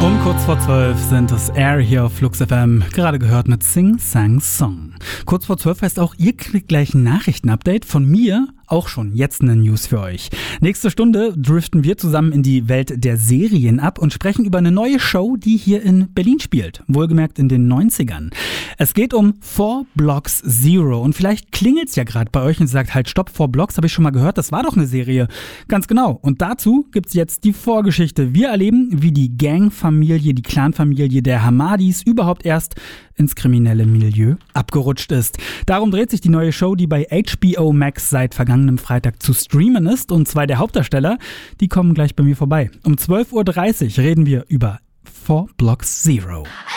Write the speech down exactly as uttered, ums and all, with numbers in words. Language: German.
Um kurz vor zwölf sind es Air hier auf Flux F M, gerade gehört mit Sing Sang Song. Kurz vor zwölf heißt auch, ihr kriegt gleich ein Nachrichtenupdate von mir, auch schon jetzt eine News für euch. Nächste Stunde driften wir zusammen in die Welt der Serien ab und sprechen über eine neue Show, die hier in Berlin spielt, wohlgemerkt in den neunzigern. Es geht um Four Blocks Zero und vielleicht klingelt's ja gerade bei euch und sagt, halt stopp, Four Blocks, habe ich schon mal gehört, das war doch eine Serie. Ganz genau. Und dazu gibt's jetzt die Vorgeschichte. Wir erleben, wie die Gangfamilie, die Clanfamilie der Hamadis überhaupt erst ins kriminelle Milieu abgerutscht ist. Darum dreht sich die neue Show, die bei H B O Max seit vergangenem Freitag zu streamen ist. Und zwei der Hauptdarsteller, die kommen gleich bei mir vorbei. Um zwölf Uhr dreißig reden wir über Four Blocks Zero.